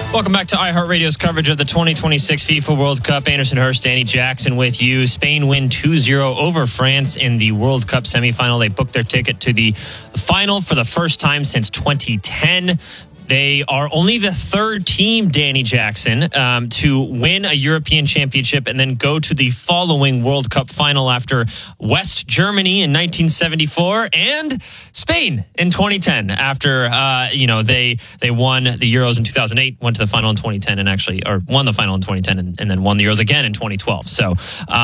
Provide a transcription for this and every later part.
Welcome back to iHeartRadio's coverage of the 2026 FIFA World Cup. Anderson Hurst, Danny Jackson with you. Spain win 2-0 over France in the World Cup semifinal. They booked their ticket to the final for the first time since 2010. They are only the third team, Danny Jackson, to win a European championship and then go to the following World Cup final after West Germany in 1974 and Spain in 2010. After they won the Euros in 2008, went to the final in 2010, and won the final in 2010, and then won the Euros again in 2012. So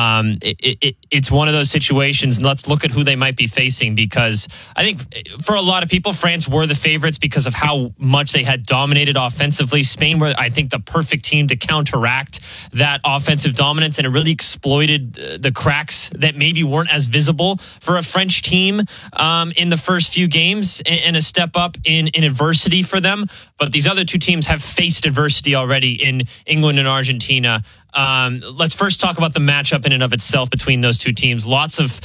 it's one of those situations. Let's look at who they might be facing, because I think for a lot of people, France were the favorites because of how much they had dominated offensively. Spain were, I think, the perfect team to counteract that offensive dominance, and it really exploited the cracks that maybe weren't as visible for a French team in the first few games, and a step up in adversity for them. But these other two teams have faced adversity already in England and Argentina. Let's first talk about the matchup in and of itself between those two teams. Lots of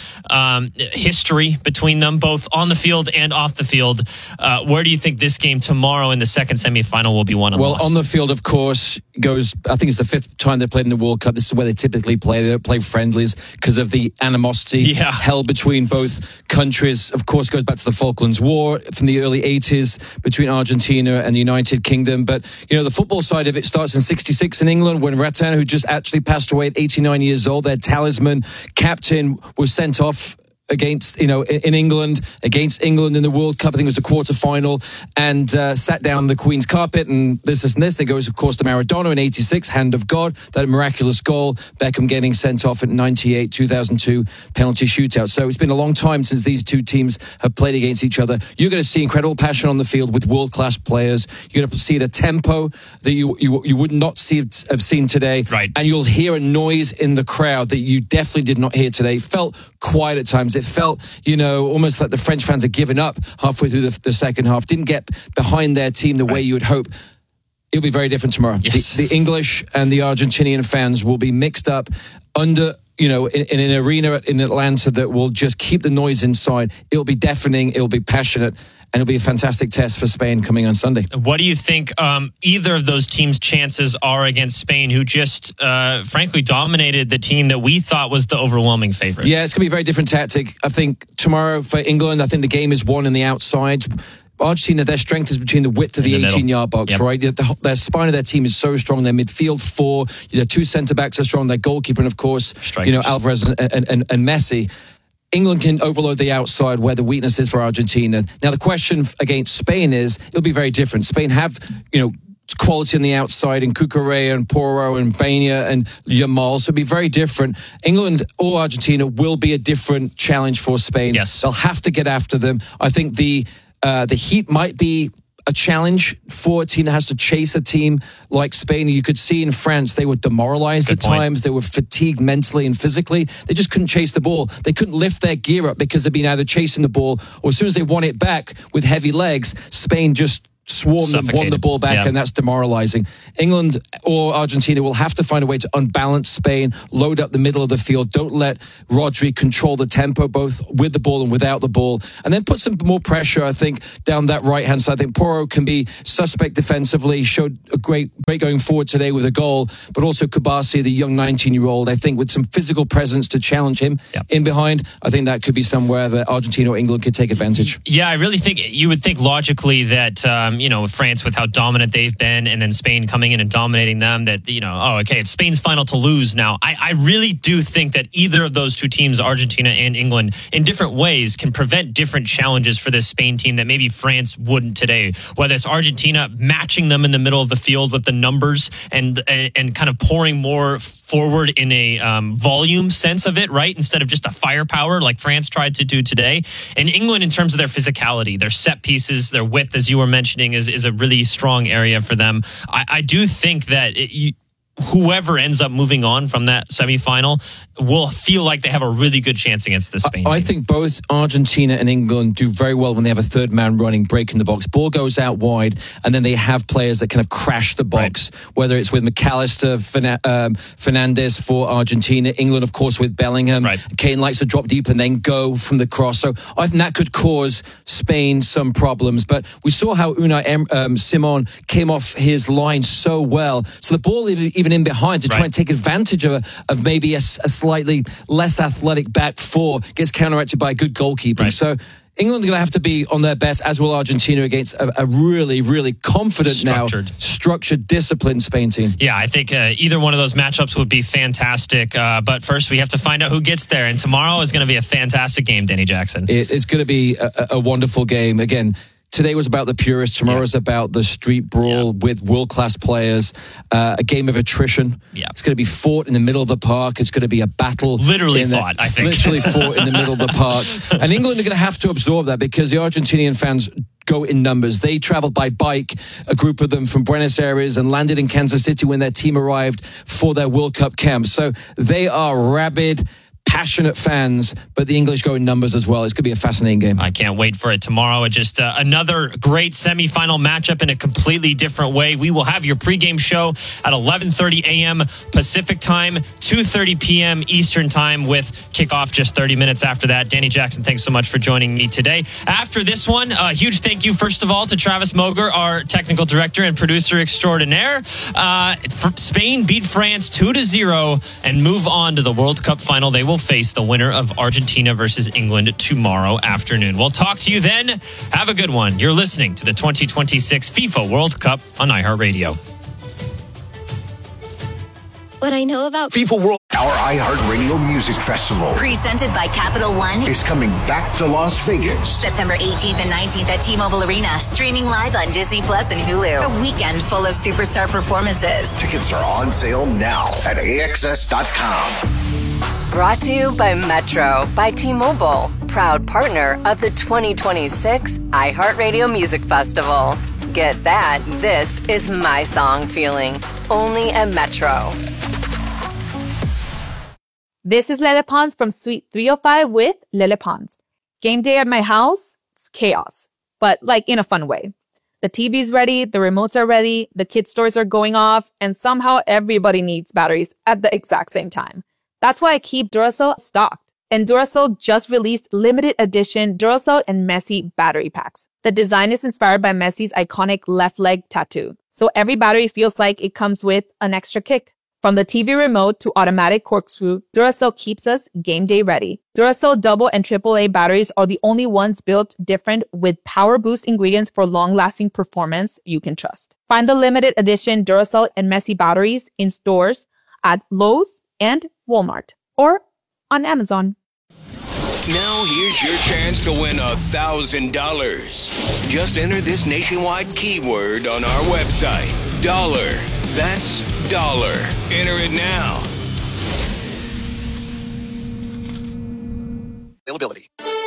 history between them, both on the field and off the field. Where do you think this game tomorrow in the second semifinal will be won and lost? Well, on the field, of course, I think it's the fifth time they played in the World Cup. This is where they typically play. They don't play friendlies because of the animosity held between both countries. Of course, it goes back to the Falklands War from the early 80s between Argentina and the United Kingdom. But, the football side of it starts in 66 in England when Ratin, who just actually passed away at 89 years old, their talisman captain, was sent off against, in England, against England in the World Cup. I think it was the quarterfinal, and sat down on the Queen's carpet, and this. Then goes, of course, to Maradona in 86, hand of God, that miraculous goal, Beckham getting sent off at 98, 2002 penalty shootout. So it's been a long time since these two teams have played against each other. You're going to see incredible passion on the field with world-class players. You're going to see it at a tempo that you would not have seen today. Right. And you'll hear a noise in the crowd that you definitely did not hear today. It felt quiet at times. It felt, almost like the French fans had given up halfway through the second half, didn't get behind their team the way you would hope. It'll be very different tomorrow. Yes. The English and the Argentinian fans will be mixed up under, in an arena in Atlanta that will just keep the noise inside. It'll be deafening. It'll be passionate. And it'll be a fantastic test for Spain coming on Sunday. What do you think either of those teams' chances are against Spain, who just, frankly, dominated the team that we thought was the overwhelming favorite? Yeah, it's going to be a very different tactic. I think tomorrow for England, I think the game is won in the outside. Argentina, their strength is between the width of the 18-yard box, right? Their spine of their team is so strong. Their midfield four, their two centre-backs are strong. Their goalkeeper, and of course, Alvarez and Messi. England can overload the outside where the weakness is for Argentina. Now, the question against Spain is, it'll be very different. Spain have, quality on the outside in Cucurella and Porro and Baina and Yamal, so it'll be very different. England or Argentina will be a different challenge for Spain. Yes. They'll have to get after them. I think the heat might be a challenge for a team that has to chase a team like Spain. You could see in France, they were demoralized at times. They were fatigued mentally and physically. They just couldn't chase the ball. They couldn't lift their gear up because they'd been either chasing the ball, or as soon as they won it back with heavy legs, Spain just swarmed and won the ball back, and that's demoralizing. England or Argentina will have to find a way to unbalance Spain, load up the middle of the field, don't let Rodri control the tempo both with the ball and without the ball, and then put some more pressure, I think, down that right-hand side. I think Porro can be suspect defensively, showed a great going forward today with a goal, but also Kubasi, the young 19-year-old, I think with some physical presence to challenge him in behind, I think that could be somewhere that Argentina or England could take advantage. Yeah, I really think you would think logically that France, with how dominant they've been, and then Spain coming in and dominating them, that, it's Spain's final to lose now. I really do think that either of those two teams, Argentina and England, in different ways can prevent different challenges for this Spain team that maybe France wouldn't today. Whether it's Argentina matching them in the middle of the field with the numbers and kind of pouring more forward in a volume sense of it, right? Instead of just a firepower like France tried to do today. And England, in terms of their physicality, their set pieces, their width, as you were mentioning, is a really strong area for them. I do think that whoever ends up moving on from that semifinal will feel like they have a really good chance against the Spain team. I think both Argentina and England do very well when they have a third man running, breaking the box. Ball goes out wide, and then they have players that kind of crash the box, whether it's with McAllister, Fernandez for Argentina, England, of course, with Bellingham. Kane likes to drop deep and then go from the cross. So I think that could cause Spain some problems. But we saw how Unai Simon came off his line so well. So the ball even in behind to try and take advantage of maybe a slightly less athletic back four gets counteracted by good goalkeeping. So England are going to have to be on their best, as will Argentina, against a really, really confident structured, disciplined Spain team. Yeah, I think either one of those matchups would be fantastic. But first, we have to find out who gets there. And tomorrow is going to be a fantastic game, Danny Jackson. It's going to be a wonderful game. Again, today was about the purists. Tomorrow's about the street brawl with world-class players. A game of attrition. It's going to be fought in the middle of the park. It's going to be a battle. Literally fought, I think. Literally fought in the middle of the park. And England are going to have to absorb that because the Argentinian fans go in numbers. They traveled by bike, a group of them from Buenos Aires, and landed in Kansas City when their team arrived for their World Cup camp. So they are rabid, passionate fans, but the English go in numbers as well. It's going to be a fascinating game. I can't wait for it tomorrow. Just another great semifinal matchup in a completely different way. We will have your pregame show at 11:30 a.m. Pacific time, 2:30 p.m. Eastern time, with kickoff just 30 minutes after that. Danny Jackson, thanks so much for joining me today. After this one, a huge thank you, first of all, to Travis Moger, our technical director and producer extraordinaire. Spain beat France 2-0 and move on to the World Cup final. They will face the winner of Argentina versus England tomorrow afternoon. We'll talk to you then. Have a good one. You're listening to the 2026 FIFA World Cup on iHeartRadio. What I know about FIFA World, our iHeartRadio Music Festival, presented by Capital One, is coming back to Las Vegas. September 18th and 19th at T-Mobile Arena, streaming live on Disney Plus and Hulu. A weekend full of superstar performances. Tickets are on sale now at AXS.com. Brought to you by Metro by T-Mobile, proud partner of the 2026 iHeartRadio Music Festival. Get that, this is my song feeling, only at Metro. This is Lele Pons from Suite 305 with Lele Pons. Game day at my house, it's chaos, but like in a fun way. The TV's ready, the remotes are ready, the kids' toys are going off, and somehow everybody needs batteries at the exact same time. That's why I keep Duracell stocked. And Duracell just released limited edition Duracell and Messi battery packs. The design is inspired by Messi's iconic left leg tattoo. So every battery feels like it comes with an extra kick. From the TV remote to automatic corkscrew, Duracell keeps us game day ready. Duracell double and AAA batteries are the only ones built different with power boost ingredients for long-lasting performance you can trust. Find the limited edition Duracell and Messi batteries in stores at Lowe's and Walmart or on Amazon. Now here's your chance to win $1,000. Just enter this nationwide keyword on our website. Dollar. That's dollar. Enter it now. Availability.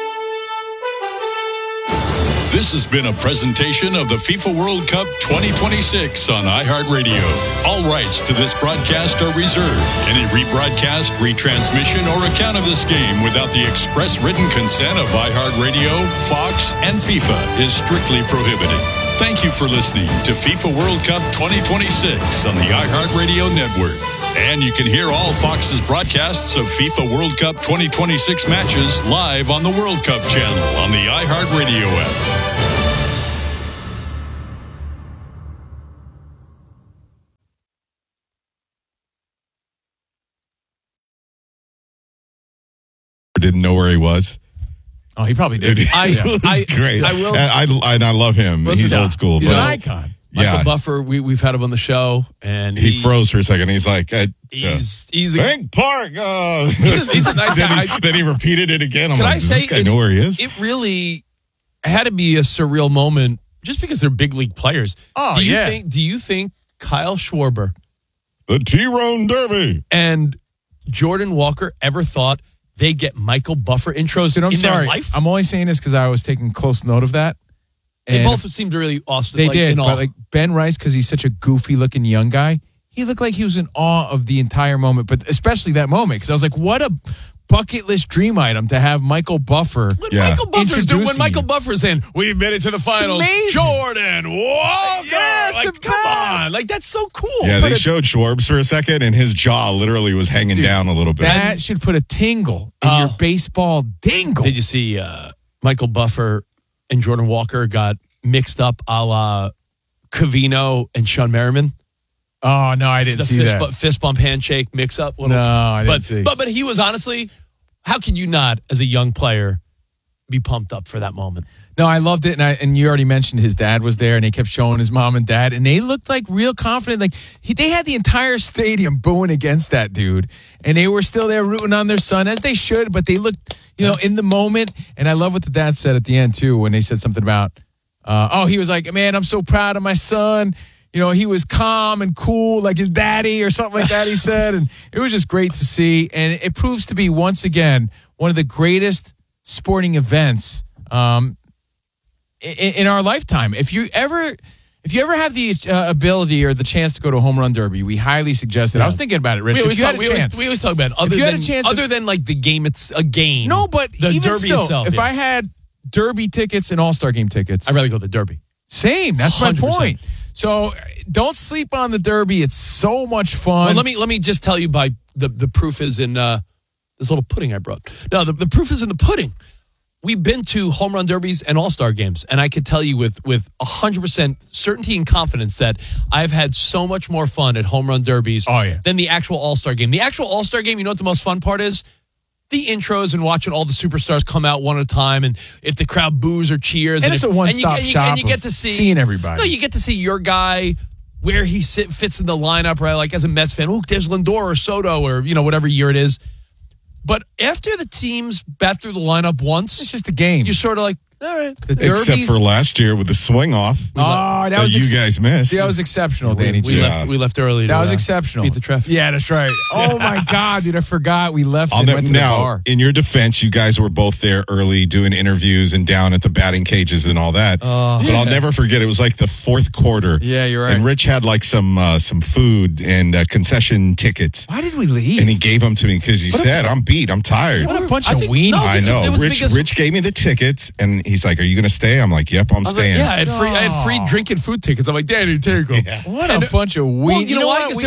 This has been a presentation of the FIFA World Cup 2026 on iHeartRadio. All rights to this broadcast are reserved. Any rebroadcast, retransmission, or account of this game without the express written consent of iHeartRadio, Fox, and FIFA is strictly prohibited. Thank you for listening to FIFA World Cup 2026 on the iHeartRadio network. And you can hear all Fox's broadcasts of FIFA World Cup 2026 matches live on the World Cup channel on the iHeartRadio app. Didn't know where he was. Oh, he probably did. Great. I love him. He's old school. He's an icon. Michael Buffer, we've had him on the show, and he froze for a second. He's like, he's Bank Park. He's a nice guy. Then he repeated it again. I'm like, does this guy know where he is? It really had to be a surreal moment just because they're big league players. Oh, Do you think Kyle Schwarber, the T-Rone Derby, and Jordan Walker ever thought they'd get Michael Buffer intros in their life? I'm only saying this because I was taking close note of that. They both seemed really awesome. They did, but like Ben Rice, because he's such a goofy-looking young guy, he looked like he was in awe of the entire moment, but especially that moment, because I was like, what a bucket list dream item to have Michael Buffer. When Michael Buffer's in, we've made it to the finals. Jordan Walker. Yes, like, come on. Like, that's so cool. Yeah, they showed Schwarbs for a second, and his jaw literally was hanging down a little bit. That should put a tingle in your baseball dingle. Did you see Michael Buffer and Jordan Walker got mixed up a la Covino and Sean Merriman? Oh, no, I didn't see that. Fist bump handshake mix up. No, I didn't see. But he was honestly, how can you not, as a young player, be pumped up for that moment? No, I loved it. And you already mentioned his dad was there, and he kept showing his mom and dad, and they looked like real confident. Like they had the entire stadium booing against that dude, and they were still there rooting on their son, as they should, but they looked, in the moment. And I love what the dad said at the end, too, when they said something about, he was like, man, I'm so proud of my son. He was calm and cool like his daddy or something like that, he said. And it was just great to see. And it proves to be, once again, one of the greatest sporting events in our lifetime. If you ever have the ability or the chance to go to a home run derby, we highly suggest it. I was thinking about it, Rich. We always talk about it. Other than like the game, it's a game. No, but the even derby still, itself. If I had derby tickets and all-star game tickets, I'd rather go to the derby. Same. That's 100%. my point. So don't sleep on the derby. It's so much fun. Well, let me just tell you by the proof is in this little pudding I brought. No, the proof is in the pudding. We've been to home run derbies and all-star games, and I could tell you with 100% certainty and confidence that I've had so much more fun at home run derbies than the actual all-star game. The actual all-star game, you know what the most fun part is? The intros and watching all the superstars come out one at a time, and if the crowd boos or cheers. And it's a one-stop shop and you get to seeing everybody. No, you get to see your guy, where he fits in the lineup, right? Like as a Mets fan, there's Lindor or Soto or, whatever year it is. But after the teams bat through the lineup once, it's just a game. You're sort of like, all right. Except for last year with the swing off. That was you guys missed. That was exceptional, Danny. We left early. That was exceptional. Beat the traffic. Yeah, that's right. Oh my God, dude! I forgot we left. And went to the bar. In your defense, you guys were both there early doing interviews and down at the batting cages and all that. But I'll never forget. It was like the fourth quarter. Yeah, you're right. And Rich had like some food and concession tickets. Why did we leave? And he gave them to me because he said, "I'm beat. I'm tired." What a bunch of weenies! I know. Rich gave me the tickets, and he's like, "Are you going to stay?" I'm like, "Yep, I'm staying." I had free drinking food tickets. I'm like, Danny, take them. Yeah. What a bunch of weenies! Well, you know why? Because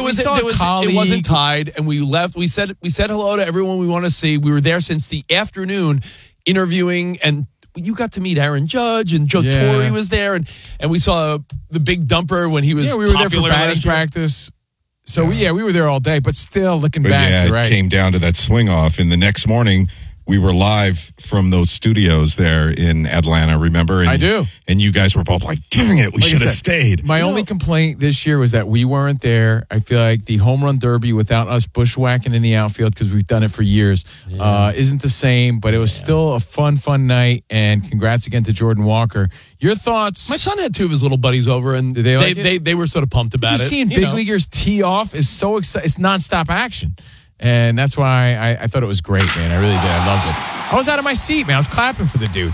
it wasn't tied, and we left. We said hello to everyone we want to see. We were there since the afternoon, interviewing, and you got to meet Aaron Judge, and Joe Torre was there, and we saw the big dumper when he was. Yeah, we were there for batting practice. So we were there all day, but still looking back, it came down to that swing off, and the next morning we were live from those studios there in Atlanta, remember? And, I do. And you guys were both like, dang it, we should have stayed. My only complaint this year was that we weren't there. I feel like the home run derby without us bushwhacking in the outfield, because we've done it for years, isn't the same, but it was still a fun night, and congrats again to Jordan Walker. Your thoughts? My son had two of his little buddies over, and did they like it? They were sort of pumped about it. Just seeing big leaguers tee off is so exciting. It's nonstop action. And that's why I thought it was great, man. I really did. I loved it. I was out of my seat, man. I was clapping for the dude.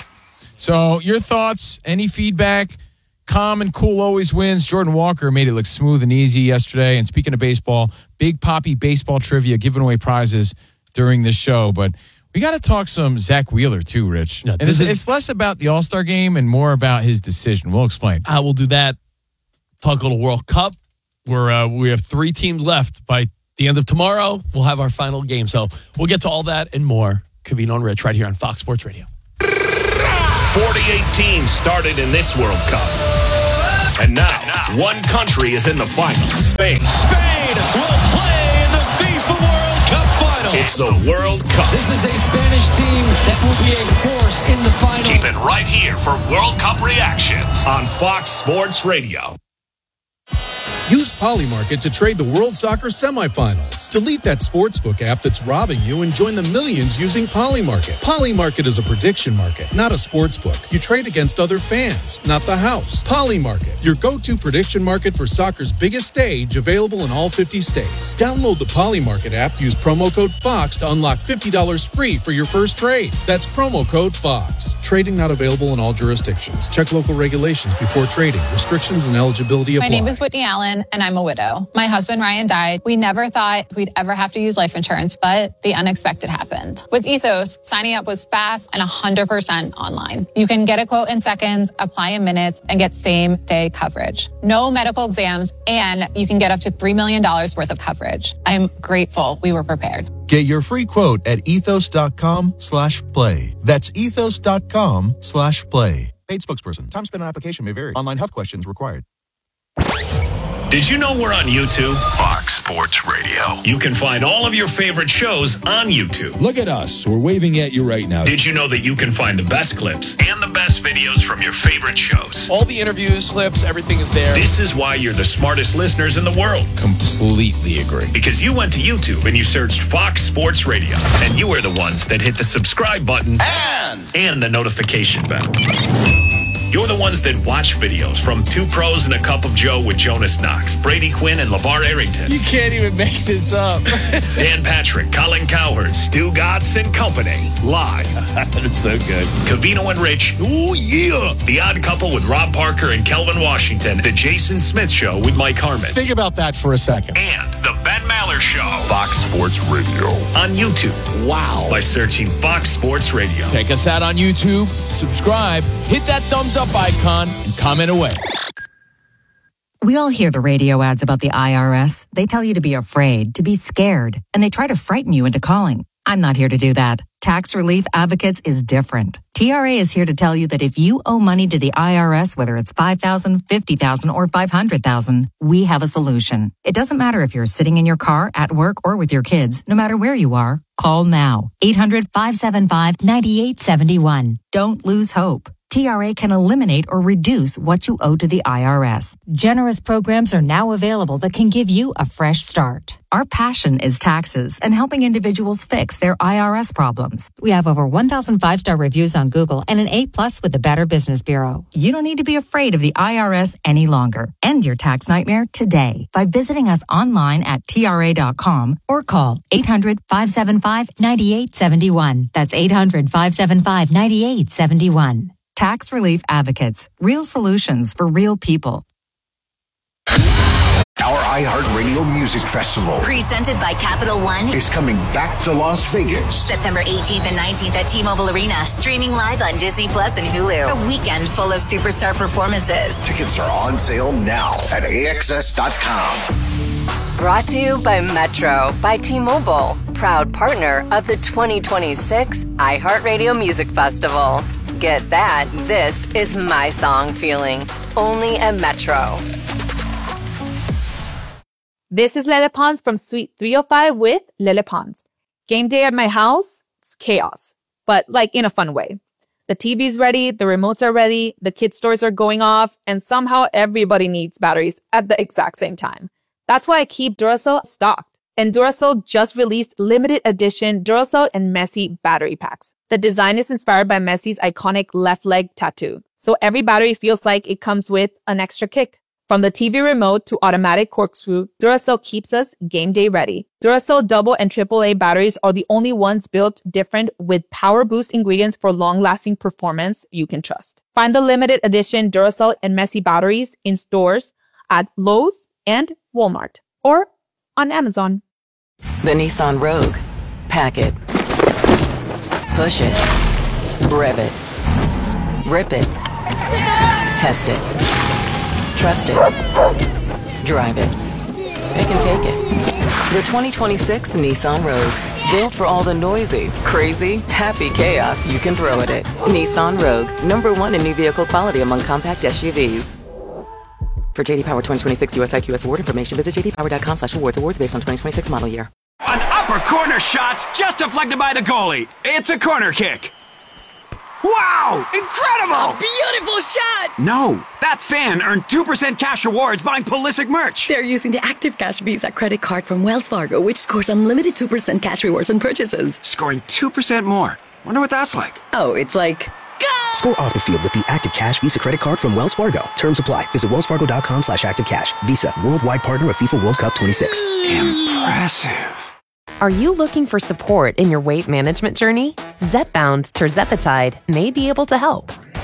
So your thoughts, any feedback? Calm and cool always wins. Jordan Walker made it look smooth and easy yesterday. And speaking of baseball, Big Papi baseball trivia, giving away prizes during this show. But we got to talk some Zach Wheeler too, Rich. No, and it's less about the All-Star game and more about his decision. We'll explain. I will do that. Talk a little World Cup. We have 3 teams left. By the end of tomorrow, we'll have our final game. So we'll get to all that and more. Covino and Rich right here on Fox Sports Radio. 48 teams started in this World Cup. And now, one country is in the finals. Spain. Spain will play in the FIFA World Cup final. It's the World Cup. This is a Spanish team that will be a force in the final. Keep it right here for World Cup reactions on Fox Sports Radio. Use Polymarket to trade the World Soccer semifinals. Delete that sportsbook app that's robbing you and join the millions using Polymarket. Polymarket is a prediction market, not a sportsbook. You trade against other fans, not the house. Polymarket, your go-to prediction market for soccer's biggest stage, available in all 50 states. Download the Polymarket app, use promo code FOX to unlock $50 free for your first trade. That's promo code FOX. Trading not available in all jurisdictions. Check local regulations before trading. Restrictions and eligibility apply. My name is Whitney Allen. Jen, and I'm a widow. My husband, Ryan, died. We never thought we'd ever have to use life insurance, but the unexpected happened. With Ethos, signing up was fast and 100% online. You can get a quote in seconds, apply in minutes, and get same-day coverage. No medical exams, and you can get up to $3 million worth of coverage. I'm grateful we were prepared. Get your free quote at ethos.com/play. That's ethos.com/play. Paid spokesperson. Time spent on application may vary. Online health questions required. Did you know we're on YouTube? Fox Sports Radio. You can find all of your favorite shows on YouTube. Look at us. We're waving at you right now. Did you know that you can find the best clips and the best videos from your favorite shows? All the interviews, clips, everything is there. This is why you're the smartest listeners in the world. Completely agree. Because you went to YouTube and you searched Fox Sports Radio. And you are the ones that hit the subscribe button and the notification bell. You're the ones that watch videos from Two Pros and a Cup of Joe with Jonas Knox, Brady Quinn, and LeVar Arrington. You can't even make this up. Dan Patrick, Colin Cowherd, Stu Gatz and Company. Live. That's so good. Covino and Rich. Ooh, yeah. The Odd Couple with Rob Parker and Kelvin Washington. The Jason Smith Show with Mike Harmon. Think about that for a second. And the Ben Maller Show. Fox Sports Radio. On YouTube. Wow. By searching Fox Sports Radio. Check us out on YouTube. Subscribe. Hit that thumbs up icon and comment away. We all hear the radio ads about the IRS. They tell you to be afraid, to be scared, and they try to frighten you into calling. I'm not here to do that. Tax Relief Advocates is different. TRA is here to tell you that if you owe money to the IRS, whether it's $5,000, $50,000, or $500,000, we have a solution. It doesn't matter if you're sitting in your car, at work, or with your kids. No matter where you are, call now. 800-575-9871. Don't lose hope. TRA can eliminate or reduce what you owe to the IRS. Generous programs are now available that can give you a fresh start. Our passion is taxes and helping individuals fix their IRS problems. We have over 1,000 5-star reviews on Google and an A+ with the Better Business Bureau. You don't need to be afraid of the IRS any longer. End your tax nightmare today by visiting us online at TRA.com or call 800-575-9871. That's 800-575-9871. Tax Relief Advocates. Real solutions for real people. Our iHeartRadio Music Festival, Presented by Capital One, is coming back to Las Vegas. September 18th and 19th at T-Mobile Arena. Streaming live on Disney Plus and Hulu. A weekend full of superstar performances. Tickets are on sale now at AXS.com. Brought to you by Metro by T-Mobile. Proud partner of the 2026 iHeartRadio Music Festival. Get that. This is my song feeling. Only at Metro. This is Lele Pons from Suite 305 with Lele Pons. Game day at my house, it's chaos, but like in a fun way. The TV's ready, the remotes are ready, the kids' toys are going off, and somehow everybody needs batteries at the exact same time. That's why I keep Duracell stocked. And Duracell just released limited edition Duracell and Messi battery packs. The design is inspired by Messi's iconic left leg tattoo. So every battery feels like it comes with an extra kick. From the TV remote to automatic corkscrew, Duracell keeps us game day ready. Duracell double and AAA batteries are the only ones built different with power boost ingredients for long-lasting performance you can trust. Find the limited edition Duracell and Messi batteries in stores at Lowe's and Walmart or on Amazon. The Nissan Rogue. Pack it. Push it. Rev it. Rip it. Test it. Trust it. Drive it. It can take it. The 2026 Nissan Rogue. Built for all the noisy, crazy, happy chaos you can throw at it. Nissan Rogue. #1 in new vehicle quality among compact SUVs. For JD Power 2026 US IQS award information, visit jdpower.com/awards. Awards based on 2026 model year. An upper corner shot just deflected by the goalie. It's a corner kick. Wow! Incredible! Beautiful shot! No, that fan earned 2% cash rewards buying Pulisic merch. They're using the Active Cash Visa credit card from Wells Fargo, which scores unlimited 2% cash rewards on purchases. Scoring 2% more. Wonder what that's like. Oh, it's like... Score off the field with the Active Cash Visa credit card from Wells Fargo. Terms apply. Visit wellsfargo.com/activecash. Visa, worldwide partner of FIFA World Cup 26. Impressive. Are you looking for support in your weight management journey? Zepbound tirzepatide may be able to help.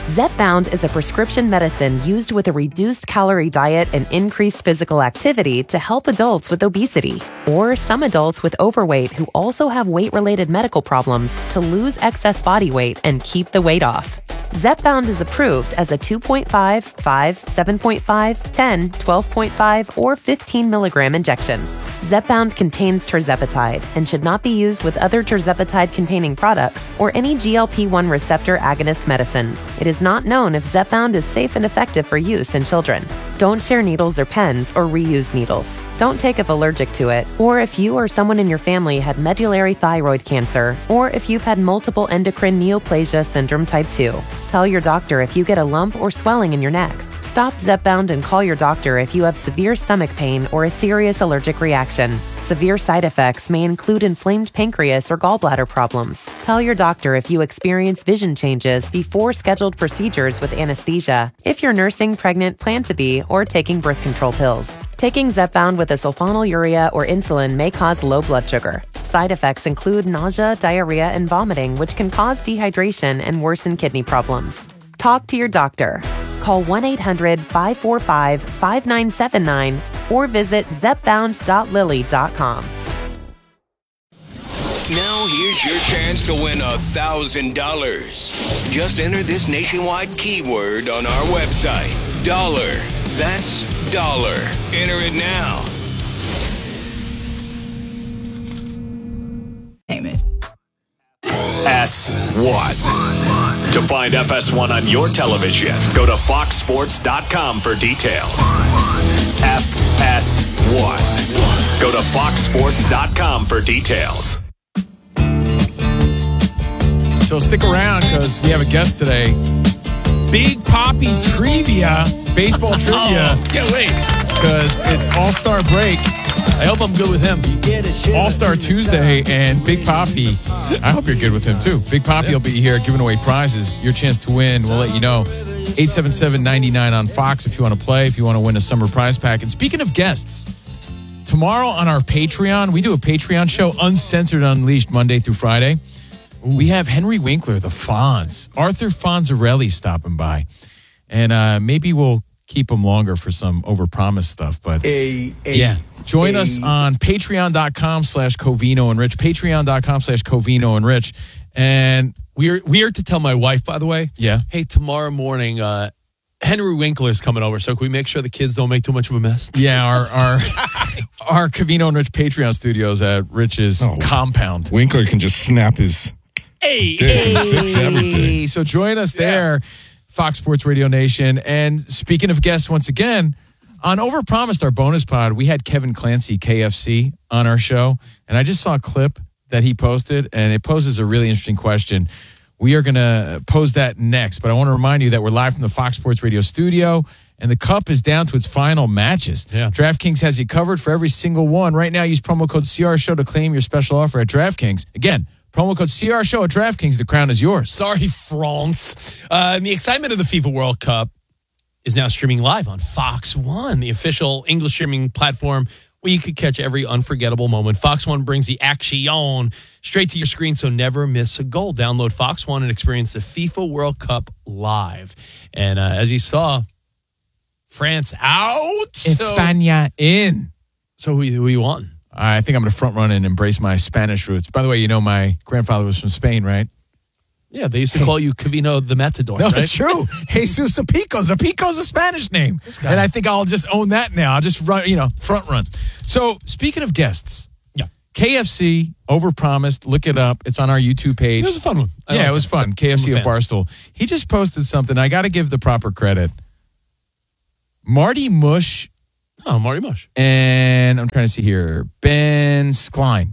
Zepbound is a prescription medicine used with a reduced calorie diet and increased physical activity to help adults with obesity, or some adults with overweight who also have weight-related medical problems to lose excess body weight and keep the weight off. Zepbound is approved as a 2.5, 5, 7.5, 10, 12.5, or 15 milligram injection. Zepbound contains tirzepatide and should not be used with other tirzepatide-containing products or any GLP-1 receptor agonist medicines. It is not known if Zepbound is safe and effective for use in children. Don't share needles or pens or reuse needles. Don't take if allergic to it, or if you or someone in your family had medullary thyroid cancer, or if you've had multiple endocrine neoplasia syndrome type 2. Tell your doctor if you get a lump or swelling in your neck. Stop Zepbound and call your doctor if you have severe stomach pain or a serious allergic reaction. Severe side effects may include inflamed pancreas or gallbladder problems. Tell your doctor if you experience vision changes before scheduled procedures with anesthesia, if you're nursing, pregnant, plan to be, or taking birth control pills. Taking Zepbound with a sulfonylurea or insulin may cause low blood sugar. Side effects include nausea, diarrhea, and vomiting, which can cause dehydration and worsen kidney problems. Talk to your doctor. Call 1-800-545-5979 or visit zepbound.lily.com. Now here's your chance to win $1,000. Just enter this nationwide keyword on our website. Dollar. That's dollar. Enter it now. Payment. FS1. To find FS1 on your television, go to foxsports.com for details. FS1. Go to foxsports.com for details. So stick around because we have a guest today. Big Papi Trivia, baseball trivia. Can't wait. Because it's All-Star break. I hope I'm good with him. All-Star Tuesday and Big Papi. I hope you're good with him too. Big Papi will be here giving away prizes. Your chance to win. We'll let you know. 877-99 on Fox if you want to play, if you want to win a summer prize pack. And speaking of guests, tomorrow on our Patreon, we do a Patreon show, Uncensored Unleashed, Monday through Friday. We have Henry Winkler, the Fonz, Arthur Fonzarelli stopping by. And maybe we'll keep him longer for some overpromised stuff. But yeah, join us on patreon.com/Covino and Rich, patreon.com/Covino and Rich. And we are to tell my wife, by the way. Yeah. Hey, tomorrow morning, Henry Winkler's coming over, so can we make sure the kids don't make too much of a mess? Yeah, our Covino and Rich Patreon studios at Rich's compound. Winkler can just snap his disc and fix everything. So join us there, Fox Sports Radio Nation. And speaking of guests, once again, on Overpromised, our bonus pod, we had Kevin Clancy, KFC, on our show. And I just saw a clip that he posted, and it poses a really interesting question. We are going to pose that next, but I want to remind you that we're live from the Fox Sports Radio studio, and the Cup is down to its final matches. Yeah. DraftKings has you covered for every single one. Right now, use promo code CRSHOW to claim your special offer at DraftKings. Again, promo code CRSHOW at DraftKings. The crown is yours. Sorry, France. The excitement of the FIFA World Cup is now streaming live on Fox One, the official English streaming platform where you could catch every unforgettable moment. Fox One brings the action straight to your screen, so never miss a goal. Download Fox One and experience the FIFA World Cup live. And as you saw, France out. España in. So who you want? I think I'm going to front run and embrace my Spanish roots. By the way, you know my grandfather was from Spain, right? Yeah, they used to call you Covino the Matador, No, right? it's true. Jesus Apico. Apico's a Spanish name. And I think I'll just own that now. I'll just run, front run. So speaking of guests, KFC, Overpromised, look it up. It's on our YouTube page. It was a fun one. It was fun. KFC of Barstool. He just posted something. I got to give the proper credit. Marty Mush. Oh, Marty Mush. And I'm trying to see here. Ben Klein.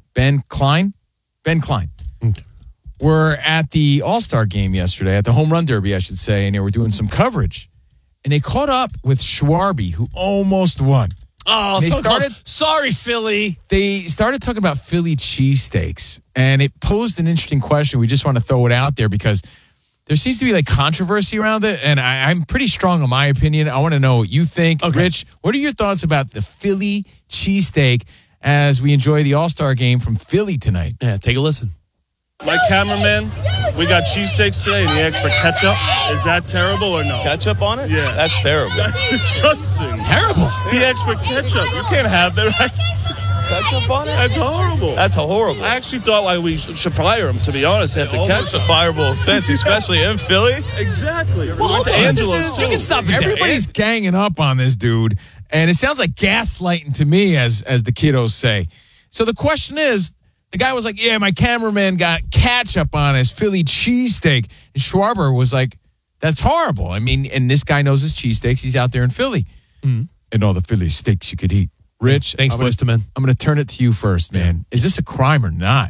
Okay. We're at the All-Star game yesterday, at the Home Run Derby, I should say, and they were doing some coverage. And they caught up with Schwarby, who almost won. Oh, so close. Sorry, Philly. They started talking about Philly cheesesteaks, and it posed an interesting question. We just want to throw it out there because there seems to be like controversy around it, and I'm pretty strong on my opinion. I want to know what you think. Okay. Rich, what are your thoughts about the Philly cheesesteak as we enjoy the All-Star game from Philly tonight? Yeah, take a listen. My cameraman, we got cheesesteaks today and he asked for ketchup. Is that terrible or no? Ketchup on it? Yeah. That's terrible. That's disgusting. Terrible. He asked for ketchup. You can't have that. Ketchup on it? That's horrible. That's horrible. I actually thought we should fire him, to be honest, after Almost ketchup. a fireable offense, especially in Philly. Exactly. Well, hold on. Angelo's You can stop it there. Everybody's ganging up on this dude, and it sounds like gaslighting to me, as the kiddos say. So the question is, the guy was like, yeah, my cameraman got ketchup on his Philly cheesesteak. And Schwarber was like, that's horrible. I mean, and this guy knows his cheesesteaks. He's out there in Philly. And all the Philly steaks you could eat. Rich, thanks, boys to men. I'm going to turn it to you first, man. Is this a crime or not?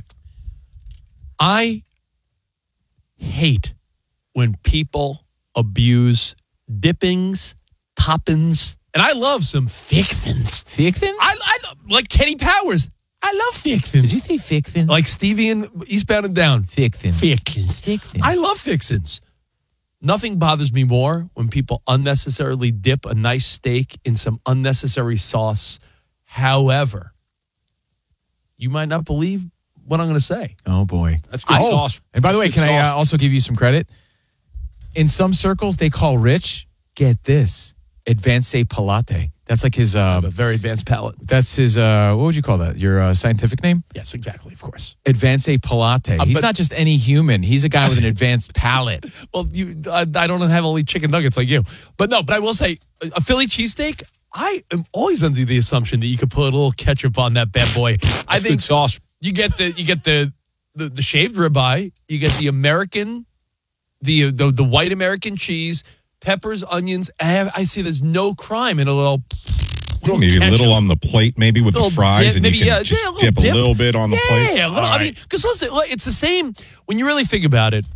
I hate when people abuse dippings, toppings, and I love some fixins. Fixins? I like Kenny Powers. I love fixins. Did you say fixins? Like Stevie and Eastbound and Down. Fixins. Fixins. I love fixins. Nothing bothers me more when people unnecessarily dip a nice steak in some unnecessary sauce. However, you might not believe what I'm going to say. Oh, boy. That's good sauce. And by the way, Good can I sauce. also give you some credit? In some circles, they call Rich, get this, Advanced Palate. That's like his... A very advanced palate. That's his... what would you call that? Your scientific name? Yes, exactly, of course. Advanced Palate. He's but- not just any human. He's a guy with an advanced palate. Well, I don't have only chicken nuggets like you. But I will say, a Philly cheesesteak, I am always under the assumption that you could put a little ketchup on that bad boy. I think good sauce. You get the shaved ribeye, you get the American, the white American cheese, peppers, onions. I see there's no crime in a little Maybe a little on the plate, maybe with the Little fries, dip, and maybe, you can yeah, just a little dip a dip. little bit on the plate. Yeah, I mean, because listen, it's the same when you really think about it.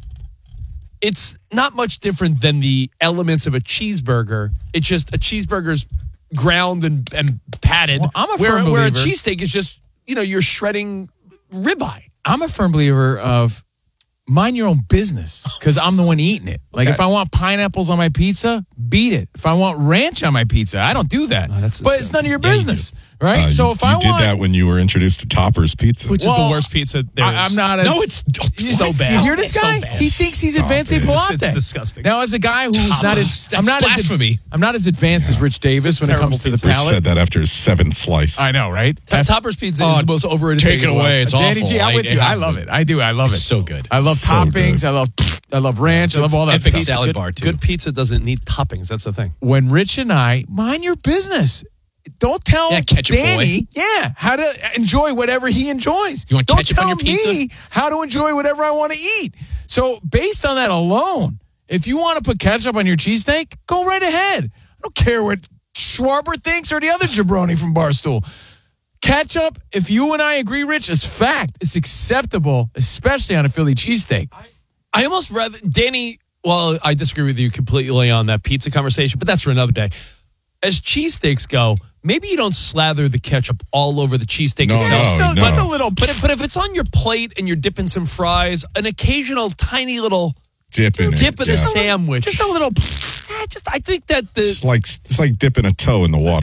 It's not much different than the elements of a cheeseburger. It's just a cheeseburger's ground and patted. Well, I'm a where firm a believer. cheesesteak is just you're shredding ribeye. I'm a firm believer of mind your own business because I'm the one eating it. Like if I want pineapples on my pizza, beat it. If I want ranch on my pizza, I don't do that. But it's none of your business, right? So if I you did want... that when you were introduced to Topper's Pizza, Which is the worst pizza there is. I'm not as... No, it's so bad. You hear this So guy? bad. He thinks he's advanced It's Palate. disgusting. Now, as a guy who's not as... I'm not as advanced as Rich Davis when it terrible comes to the pizza. Rich palate. said that after his 7th slice. I know, right? Topper's pizza is the most overrated take thing it in the away. world. It's Danny awful. G, I'm with you. I love it. I do. I love it. It's so good. I love So toppings. good. I love ranch. I love all that Epic stuff. salad bar, too. Good pizza doesn't need toppings. That's the thing. When Rich and I, mind your business. Don't tell ketchup Danny, boy. how to enjoy whatever he enjoys. You want Don't ketchup on your tell pizza? me how to enjoy whatever I want to eat. So based on that alone, if you want to put ketchup on your cheesesteak, go right ahead. I don't care what Schwarber thinks or the other jabroni from Barstool. Ketchup, if you and I agree, Rich, is fact. It's acceptable, especially on a Philly cheesesteak. I almost rather Danny. Well, I disagree with you completely on that pizza conversation, but that's for another day. As cheesesteaks go, maybe you don't slather the ketchup all over the cheesesteak itself. Just a little. But if it's on your plate and you're dipping some fries, an occasional tiny little Dip in dip it. in a sandwich, Just a little. I think that It's like dipping a toe in the water.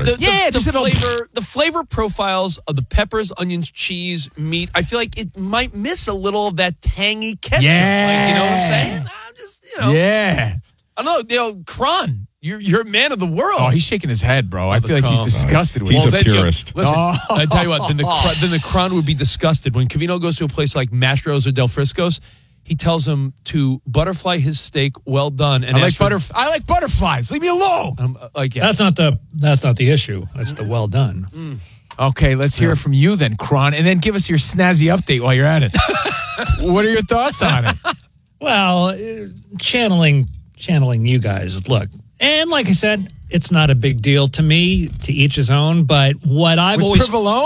the flavor profiles of the peppers, onions, cheese, meat. I feel like it might miss a little of that tangy ketchup. Yeah. Like, you know what I'm saying? I'm just Yeah. I don't know. Kron, you're a man of the world. Oh, he's shaking his head, bro. I feel like he's disgusted with He's it. a purist. Listen, Oh. I tell you what. Then the Kron would be disgusted when Covino goes to a place like Mastro's or Del Frisco's. He tells him to butterfly his steak well done. And I like butterflies. Leave me alone. That's not the issue. That's the well done. Okay, let's hear it from you then, Kron, and then give us your snazzy update while you're at it. What are your thoughts on it? Well, channeling you guys. Look, and like I said, it's not a big deal to me. To each his own. But what I've With always Provolone?